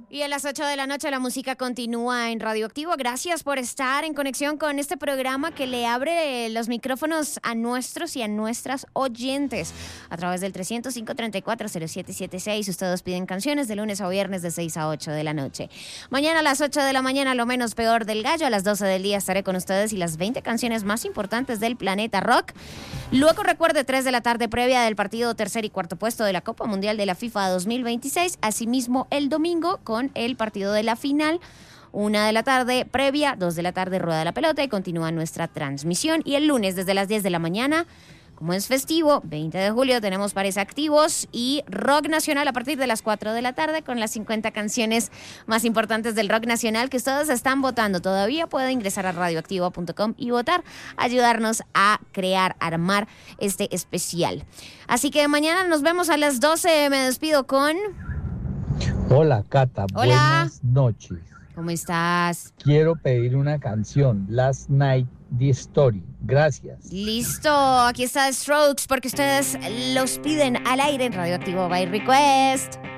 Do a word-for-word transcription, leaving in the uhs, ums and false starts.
Y a las ocho de la noche la música continúa en Radioactivo. Gracias por estar en conexión con este programa que le abre los micrófonos a nuestros y a nuestras oyentes. A través del tres cero cinco, treinta y cuatro, cero siete setenta y seis, ustedes piden canciones de lunes a viernes de seis a ocho de la noche. Mañana a las ocho de la mañana, lo menos peor del gallo. A las doce del día estaré con ustedes y las veinte canciones más importantes del planeta rock. Luego recuerde, tres de la tarde, previa del partido tercer y cuarto puesto de la Copa Mundial de la FIFA dos mil veintiséis. Asimismo, el domingo con el partido de la final, una de la tarde previa, dos de la tarde rueda la pelota y continúa nuestra transmisión. Y el lunes desde las diez de la mañana, como es festivo, veinte de julio, tenemos pares activos y rock nacional a partir de las cuatro de la tarde con las cincuenta canciones más importantes del rock nacional que ustedes están votando. Todavía puede ingresar a radioactivo punto com y votar, ayudarnos a crear, armar este especial. Así que mañana nos vemos a las doce. Me despido con... Hola, Cata. Hola. Buenas noches. ¿Cómo estás? Quiero pedir una canción, Last Night, The Story. Gracias. Listo, aquí está Strokes porque ustedes los piden al aire en Radioactivo by Request.